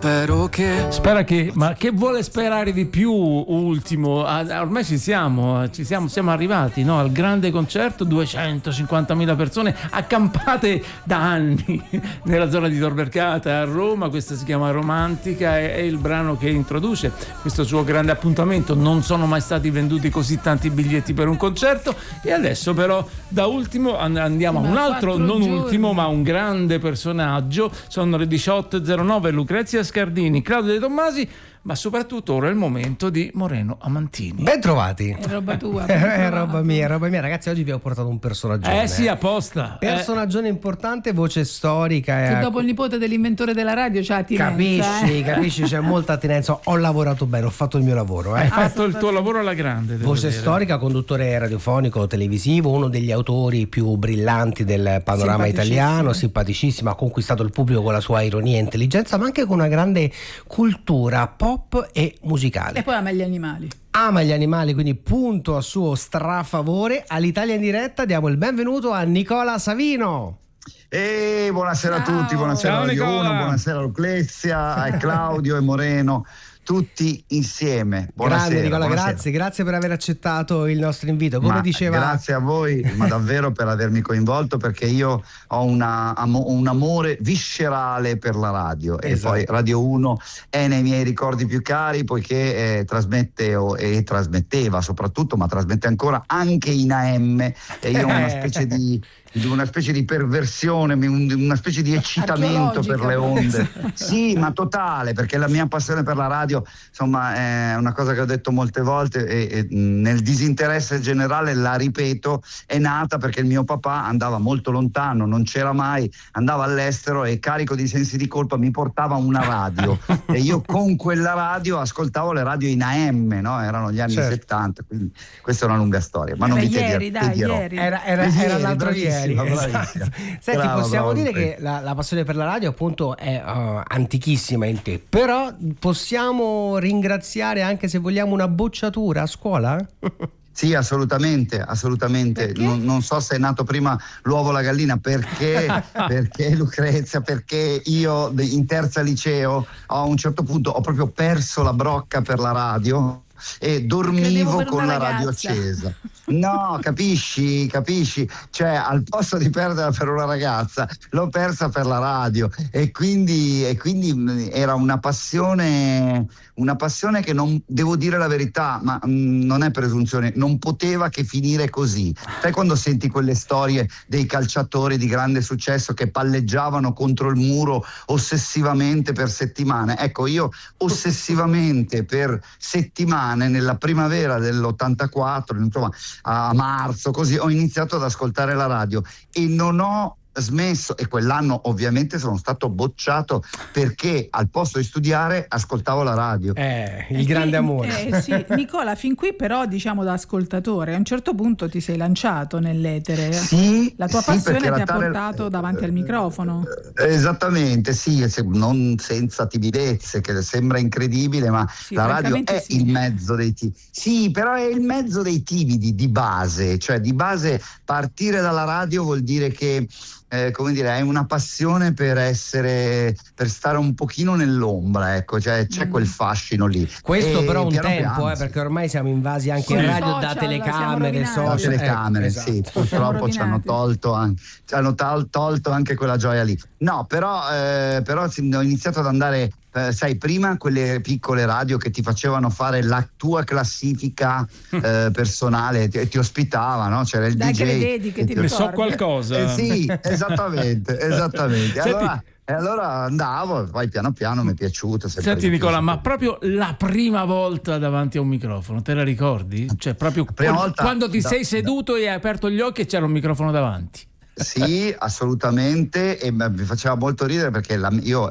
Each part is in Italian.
Spera che, ma che vuole sperare di più? Ultimo, ormai siamo arrivati, no? Al grande concerto, 250.000 persone accampate da anni nella zona di Tor Vergata a Roma. Questa si chiama Romantica, è il brano che introduce questo suo grande appuntamento. Non sono mai stati venduti così tanti biglietti per un concerto, e adesso però da ultimo andiamo a un altro, non ultimo, ma un grande personaggio. Sono le 18.09, Lucrezia Scardini, Claudio De Tommasi, ma soprattutto ora è il momento di Moreno Amantini. Ben trovati. È roba tua. È roba mia. Ragazzi, oggi vi ho portato un personaggio. Sì, apposta. Personaggione importante, voce storica. Che dopo il nipote dell'inventore della radio c'ha attinenza. Capisci, c'è molta attinenza. Ho lavorato bene, ho fatto il mio lavoro. Hai fatto il tuo lavoro alla grande. Voce storica, conduttore radiofonico, televisivo, uno degli autori più brillanti del panorama italiano, simpaticissimo, ha conquistato il pubblico con la sua ironia e intelligenza, ma anche con una grande cultura pop e musicale. E poi ama gli animali. Ama gli animali, quindi punto a suo strafavore. All'Italia in diretta diamo il benvenuto a Nicola Savino. Buonasera a tutti, buonasera Ciao, Radio Nicola. 1, buonasera a Lucrezia, a Claudio e Moreno, tutti insieme. Buonasera. Grande Nicola, buonasera. grazie per aver accettato il nostro invito. Come diceva... Grazie a voi, ma davvero per avermi coinvolto, perché io ho un amore viscerale per la radio. Esatto. E poi Radio 1 è nei miei ricordi più cari, poiché trasmette e trasmetteva soprattutto, ma trasmette ancora anche in AM, e io ho una specie di perversione, una specie di eccitamento per le onde. Sì, ma totale, perché la mia passione per la radio, insomma, è una cosa che ho detto molte volte, e nel disinteresse generale la ripeto, è nata perché il mio papà andava molto lontano, non c'era mai, andava all'estero e carico di sensi di colpa mi portava una radio e io con quella radio ascoltavo le radio in AM, no? Erano gli anni 70, quindi questa è una lunga storia, ma non vi ieri. Era l'altro ieri. Bravissima. Senti, possiamo dire che la passione per la radio appunto è antichissima in te, però possiamo ringraziare anche, se vogliamo, una bocciatura a scuola? Sì, assolutamente. Non so se è nato prima l'uovo o la gallina, perché Lucrezia, perché io in terza liceo a un certo punto ho proprio perso la brocca per la radio e dormivo con la radio accesa. No, capisci? Cioè, al posto di perderla per una ragazza, l'ho persa per la radio, e quindi era una passione che, non devo dire la verità, ma non è presunzione, non poteva che finire così. Sai quando senti quelle storie dei calciatori di grande successo che palleggiavano contro il muro ossessivamente per settimane? Ecco, io ossessivamente per settimane nella primavera dell'84, insomma a marzo, così ho iniziato ad ascoltare la radio e non ho smesso, e quell'anno ovviamente sono stato bocciato perché al posto di studiare ascoltavo la radio. Il grande amore. Sì. Nicola, fin qui però, diciamo, da ascoltatore a un certo punto ti sei lanciato nell'etere. Sì, la tua passione ti ha portato davanti al microfono. Esattamente, sì, non senza timidezze, che sembra incredibile, ma la radio è il mezzo dei timidi. Sì, però è il mezzo dei timidi di base, cioè di base partire dalla radio vuol dire che come dire, hai una passione per stare un pochino nell'ombra, ecco, cioè c'è quel fascino lì. Questo però un piano tempo, piano, perché ormai siamo invasi anche in radio da telecamere, social. Telecamere, esatto. sì, purtroppo ci hanno tolto anche quella gioia lì. No, però ho iniziato ad andare, sai, prima quelle piccole radio che ti facevano fare la tua classifica personale, ti ospitava, no? C'era il DJ. Credi che ti ne so qualcosa. Sì, esattamente. E allora andavo, poi piano piano mi è piaciuto. Senti Nicola, ma proprio la prima volta davanti a un microfono, te la ricordi? Cioè proprio quando ti sei seduto e hai aperto gli occhi e c'era un microfono davanti. Sì, assolutamente, e mi faceva molto ridere perché io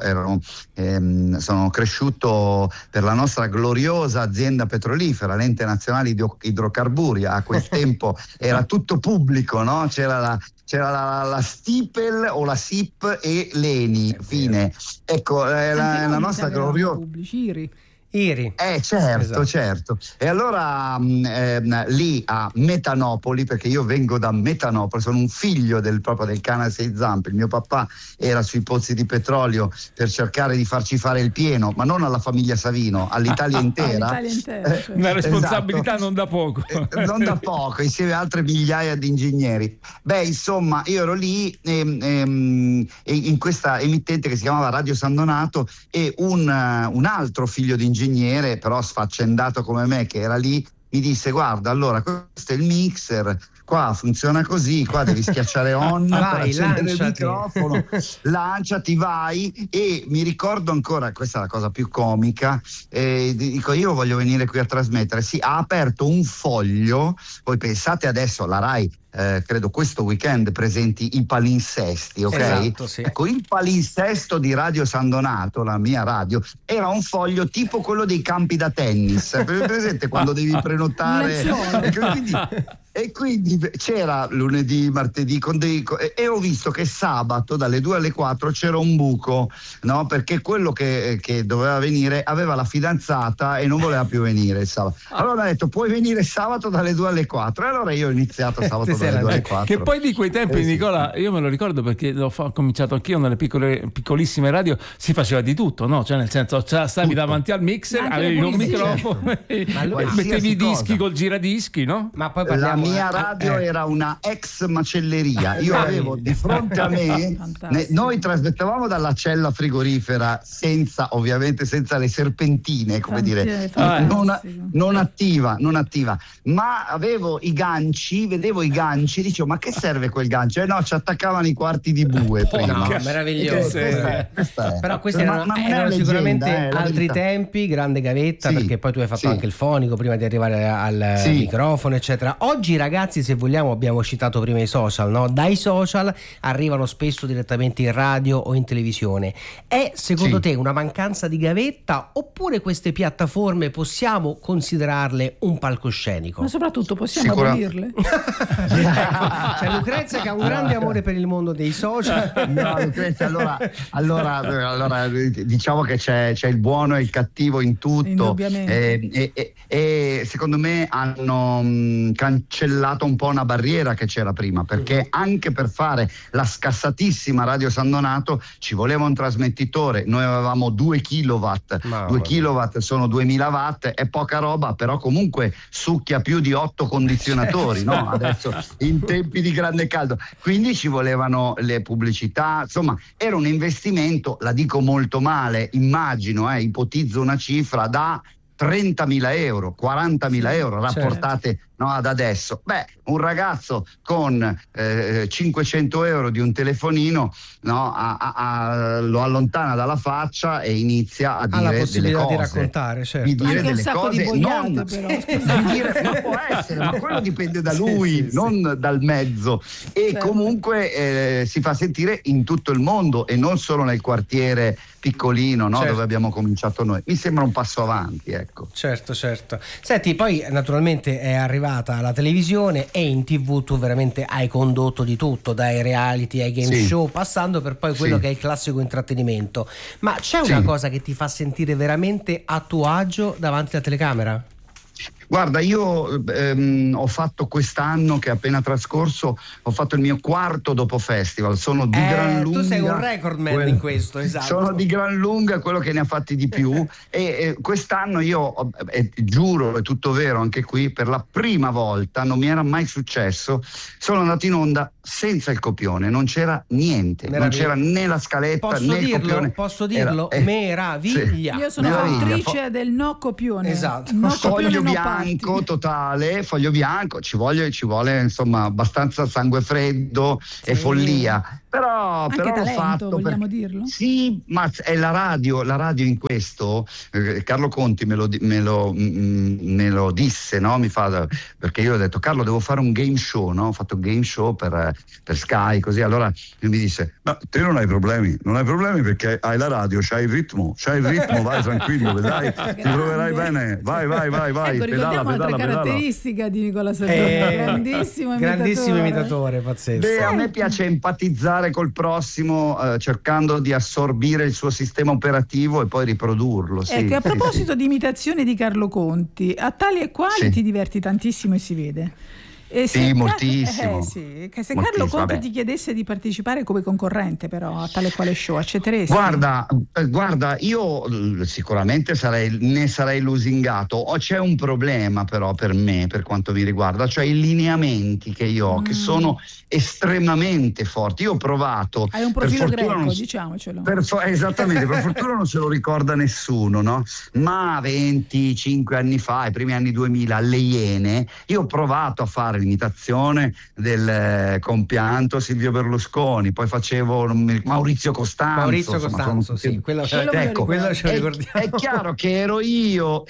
sono cresciuto per la nostra gloriosa azienda petrolifera, l'Ente Nazionale di Idrocarburi. A quel tempo era tutto pubblico, no? C'era la Stipel o la SIP e l'ENI, fine. Ecco, la nostra gloriosa... Iri. Certo, Esatto. certo. E allora lì a Metanopoli, perché io vengo da Metanopoli, sono un figlio proprio del cane a 6 zampe. Il mio papà era sui pozzi di petrolio per cercare di farci fare il pieno, ma non alla famiglia Savino, all'Italia intera. Certo. Una responsabilità esatto. non da poco. Non da poco, insieme a altre migliaia di ingegneri. Beh, insomma, io ero lì in questa emittente che si chiamava Radio San Donato, e un altro figlio di ingegnere, però sfaccendato come me, che era lì, mi disse: guarda, allora questo è il mixer, qua funziona così, qua devi schiacciare on per accendere il microfono, lanciati, vai. E mi ricordo ancora, questa è la cosa più comica, dico: io voglio venire qui a trasmettere. Sì, ha aperto un foglio, poi pensate adesso la Rai credo questo weekend presenti i palinsesti, ok? Esatto, sì. Ecco, il palinsesto di Radio San Donato, la mia radio, era un foglio tipo quello dei campi da tennis, presente quando devi prenotare? E quindi c'era lunedì, martedì e ho visto che sabato dalle 2 alle 4 c'era un buco, no? Perché quello che doveva venire aveva la fidanzata e non voleva più venire il sabato. Allora ho detto: puoi venire sabato dalle 2 alle 4. E allora io ho iniziato sabato dalle 2 alle 4. Che poi di quei tempi, Nicola, io me lo ricordo perché ho cominciato anch'io nelle piccolissime radio, si faceva di tutto, no? Cioè nel senso, stavi davanti al mixer, avevi un microfono e mettevi i dischi col giradischi, no? Ma poi parliamo, la mia radio era una ex macelleria. Io avevo di fronte a me, noi trasmettevamo dalla cella frigorifera, ovviamente senza le serpentine, come dire, non attiva, ma avevo i ganci, vedevo i ganci, dicevo: ma che serve quel gancio? No, ci attaccavano i quarti di bue prima. No, meraviglioso. Questa è. Però questi erano sicuramente altri tempi, grande gavetta, sì, perché poi tu hai fatto anche il fonico prima di arrivare al microfono, eccetera. Oggi, ragazzi, se vogliamo, abbiamo citato prima i social, no? Dai social arrivano spesso direttamente in radio o in televisione. È secondo te una mancanza di gavetta, oppure queste piattaforme possiamo considerarle un palcoscenico? Ma soprattutto possiamo abolirle? C'è Lucrezia che ha un grande amore per il mondo dei social. No, Lucrezia, allora diciamo che c'è il buono e il cattivo in tutto. Indubbiamente. E secondo me hanno cancellato un po' una barriera che c'era prima, perché anche per fare la scassatissima Radio San Donato ci voleva un trasmettitore. Noi avevamo 2 kilowatt. 2 kilowatt sono 2000 watt, è poca roba, però comunque succhia più di 8 condizionatori, no? Adesso in tempi di grande caldo, quindi ci volevano le pubblicità, insomma era un investimento, la dico molto male, immagino, ipotizzo una cifra da 30.000 euro, 40.000 euro rapportate ad adesso. Beh, un ragazzo con 500 euro di un telefonino, no, lo allontana dalla faccia e inizia a dire delle cose. Di raccontare, certo. Di dire anche delle un sacco cose, di boiate, però. Ma può essere, ma quello dipende da lui, non dal mezzo. E comunque si fa sentire in tutto il mondo e non solo nel quartiere piccolino, no? Dove abbiamo cominciato noi. Mi sembra un passo avanti, ecco. Certo. Senti, poi naturalmente è arrivata la televisione e in TV tu veramente hai condotto di tutto, dai reality ai game show, passando per poi quello che è il classico intrattenimento. Ma c'è una cosa che ti fa sentire veramente a tuo agio davanti alla telecamera? Guarda, io ho fatto quest'anno che è appena trascorso, ho fatto il mio 4º dopo festival, sono di gran lunga. Tu sei un record man in questo, esatto. Sono di gran lunga quello che ne ha fatti di più e quest'anno io giuro, è tutto vero anche qui, per la prima volta, non mi era mai successo, sono andato in onda senza il copione, non c'era niente, non c'era né la scaletta né il copione. Posso dirlo? Meraviglia. Io sono autrice del no copione. Esatto. No Foglio copione, bianco totale, foglio bianco, ci vuole insomma abbastanza sangue freddo e follia. Però talento, l'ho fatto, vogliamo dirlo? Sì, ma è la radio in questo. Carlo Conti me lo disse, no? Perché io ho detto: Carlo, devo fare un game show, no? Ho fatto un game show per Sky, così. Allora lui mi disse: no, te non hai problemi perché hai la radio, c'hai il ritmo, vai tranquillo, vedrai, ti troverai bene, vai, ecco, ricordiamo un'altra caratteristica di Nicola Savino, grandissimo imitatore, pazzesco. A me piace empatizzare collaborare col prossimo cercando di assorbire il suo sistema operativo e poi riprodurlo. Sì, ecco, a proposito sì. di imitazioni di Carlo Conti, a tali e quali ti diverti tantissimo e si vede. Sì, moltissimo. Sì, che se moltissimo, Carlo Conti vabbè. ti chiedesse di partecipare come concorrente però a tale e quale show, accetteresti? Guarda, io sicuramente ne sarei lusingato. C'è un problema però per me, per quanto mi riguarda, cioè i lineamenti che io ho, che sono estremamente forti. Io ho provato. Hai un profilo per fortuna greco, diciamocelo. Esattamente, per fortuna non se lo ricorda nessuno, no? Ma 25 anni fa, i primi anni 2000, alle Iene, io ho provato a fare l'imitazione del compianto Silvio Berlusconi, poi facevo Maurizio Costanzo, sì, quello ce lo ricordiamo. È chiaro che ero io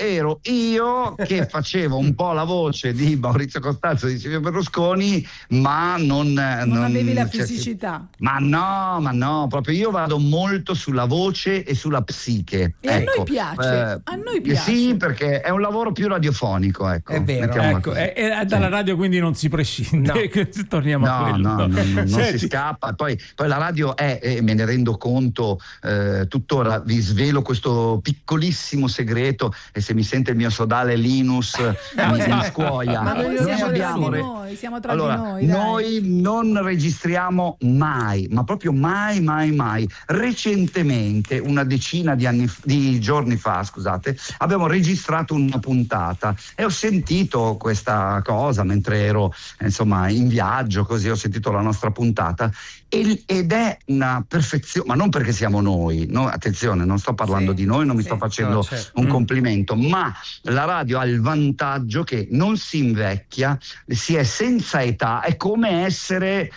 che facevo un po' la voce di Maurizio Costanzo, di Silvio Berlusconi, ma non avevi la fisicità. Ma no, proprio io vado molto sulla voce e sulla psiche. E ecco. A noi piace. Sì, perché è un lavoro più radiofonico, ecco. È vero. Ecco, dalla radio quindi non si prescinde. Torniamo a quello. Non si scappa. Poi la radio me ne rendo conto tuttora. Vi svelo questo piccolissimo segreto, e se mi sente il mio sodale Linus mi scuoia. Ma noi siamo tra di noi. Noi non registriamo mai, ma proprio mai. Recentemente, una decina di giorni fa, scusate, abbiamo registrato una puntata e ho sentito questa cosa mentre ero in viaggio, così ho sentito la nostra puntata ed è una perfezione, ma non perché siamo noi, no? Attenzione, non sto parlando di noi, non mi sto facendo un complimento, ma la radio ha il vantaggio che non si invecchia, si è senza età, è come essere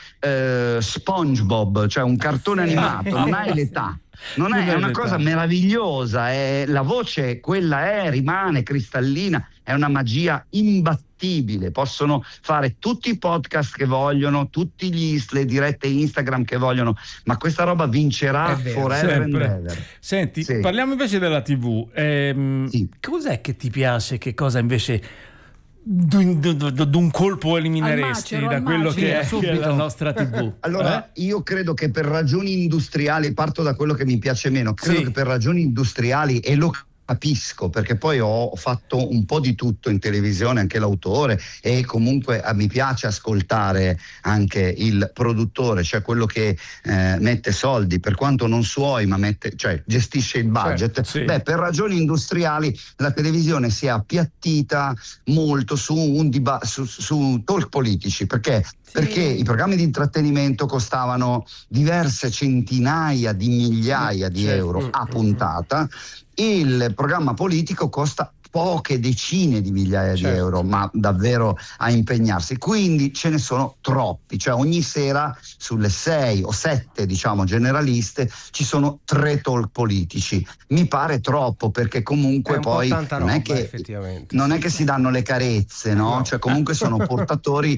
SpongeBob, cioè un cartone animato, non hai l'età. È una cosa meravigliosa, la voce quella rimane cristallina, è una magia imbattibile. Possono fare tutti i podcast che vogliono, tutte le dirette Instagram che vogliono, ma questa roba vincerà forever and ever. Senti, parliamo invece della TV. Cos'è che ti piace? Che cosa invece d'un colpo elimineresti da quello che è la nostra TV? Allora, io credo che per ragioni industriali, parto da quello che mi piace meno, credo che per ragioni industriali, e lo capisco perché poi ho fatto un po' di tutto in televisione, anche l'autore, e comunque mi piace ascoltare anche il produttore, cioè quello che mette soldi, per quanto non suoi, ma gestisce il budget. Per ragioni industriali la televisione si è appiattita molto su su talk politici, perché i programmi di intrattenimento costavano diverse centinaia di migliaia di euro a puntata. Il programma politico costa poche decine di migliaia di euro, ma davvero a impegnarsi, quindi ce ne sono troppi, cioè ogni sera sulle 6 o 7 generaliste ci sono 3 talk politici. Mi pare troppo, perché comunque poi non è che si danno le carezze, no? Cioè comunque sono portatori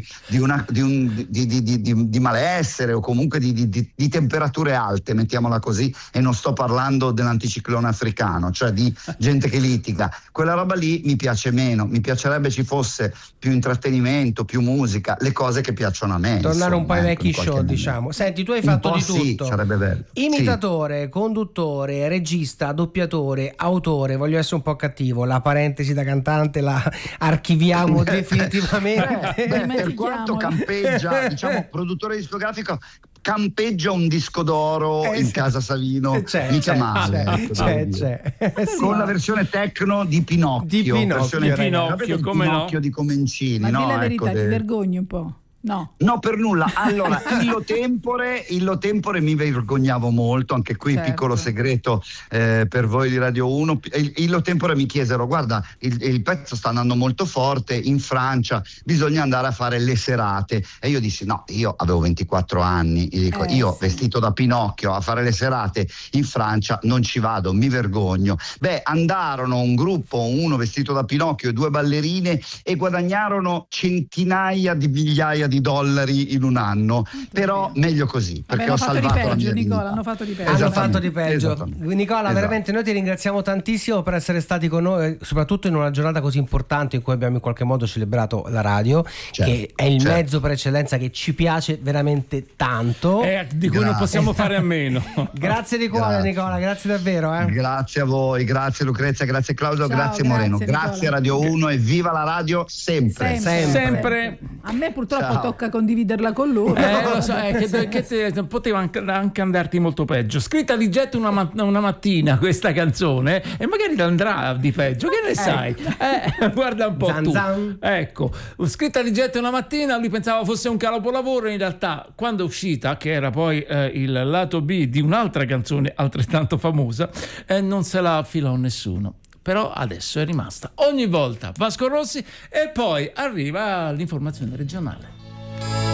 di malessere, o comunque di temperature alte, mettiamola così, e non sto parlando dell'anticiclone africano, cioè di gente che litiga. Quella roba lì mi piace meno, mi piacerebbe ci fosse più intrattenimento, più musica, le cose che piacciono a me. Tornare un po' ai vecchi show, diciamo. Senti, tu hai fatto di tutto. Sarebbe bello. Imitatore, conduttore, regista, doppiatore, autore. Voglio essere un po' cattivo, la parentesi da cantante la archiviamo definitivamente. Per quanto campeggia, produttore discografico, campeggia un disco d'oro in casa Savino, mica male. Con la versione techno di Pinocchio, Pinocchio di Comencini. Ma di la verità, ti vergogni un po'? No, per nulla. Allora, illo tempore mi vergognavo molto, anche qui piccolo segreto per voi di Radio 1. Illo tempore mi chiesero: guarda, il pezzo sta andando molto forte in Francia, bisogna andare a fare le serate. E io dissi no, io avevo 24 anni, gli dico vestito da Pinocchio a fare le serate in Francia non ci vado, mi vergogno. Andarono un gruppo, uno vestito da Pinocchio e 2 ballerine, e guadagnarono centinaia di migliaia di di dollari in un anno, però meglio così, perché ho salvato la mia Nicola, hanno fatto di peggio. Hanno fatto di peggio. Nicola, veramente noi ti ringraziamo tantissimo per essere stati con noi, soprattutto in una giornata così importante in cui abbiamo in qualche modo celebrato la radio, che è il mezzo per eccellenza che ci piace veramente tanto, di cui non possiamo fare a meno. Grazie di cuore, Nicola, grazie davvero. Grazie a voi, grazie Lucrezia, grazie Claudio, grazie Moreno, grazie Radio 1 e viva la radio sempre. A me purtroppo tocca condividerla con lui. Lo so, che poteva anche andarti molto peggio. Scritta di getto una mattina questa canzone e magari andrà di peggio, che ne sai? Guarda un po' tu. Ecco, scritta di getto una mattina, lui pensava fosse un capolavoro, in realtà quando è uscita, che era poi il lato B di un'altra canzone altrettanto famosa, non se la affilò nessuno. Però adesso è rimasta ogni volta Vasco Rossi e poi arriva l'informazione regionale.